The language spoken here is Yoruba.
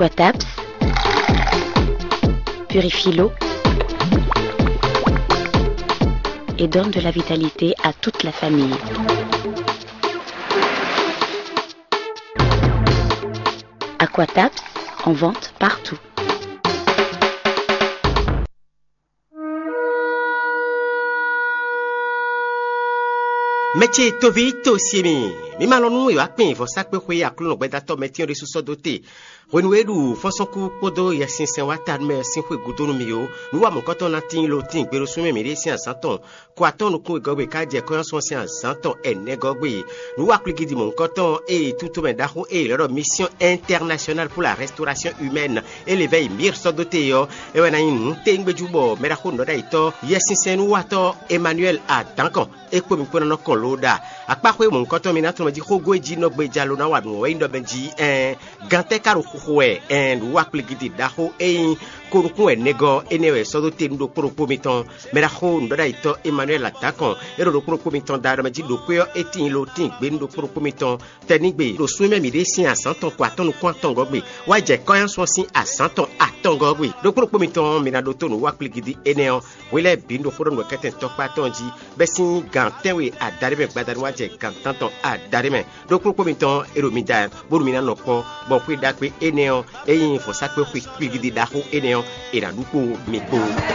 Aquataps purifie l'eau et donne de la vitalité à toute la famille. Aquataps en vente partout. Métier tovi tosiemi mi malonu yo apin fo sakpe khoya kluno gbedato métier de susodote renuedu fo sonku podo ya sinsen watan me sin khwe gudonu mi yo nu wa mo koto na tin lo tin gbero sunme mi re sin asanton ko aton ku gogbe ka je ko son sin asanton ene gogbe nu wa kligidi mo koto et tout me dahu et leur mission internationale pour la restauration humaine et l'éveil mir sodote yo e wana yin tengbe jubo me da ko no da ito yesinsen wato Emmanuel Adankan e ko mi ko na ko loda akpakwe mon koto mi na to ma ji khogo ji no gbe jalo na wa no we ndo benji gante karu khowe wa kligidi daho korukun enego enewe sodote ndo koropo miton mera kho ndo da ito Emmanuel Adankan ero do koropo miton da ma ji do kwe etin lo tin gbe ndo koropo miton tenigbe do sunme mi de sin asanton ko atonu ko gogbe wa je koyan so sin asanton aton gogbe do koropo miton mi na do to no wa kligidi eneo wele bindo foro no keten to patonji besin gantewe adarime gbadanu wa je gantanton adarime do koropo miton ero mi da boru mi na no ko bon kwe da pe eneo eyin fo sakpe kligidi da ho eneo et la lupo miko.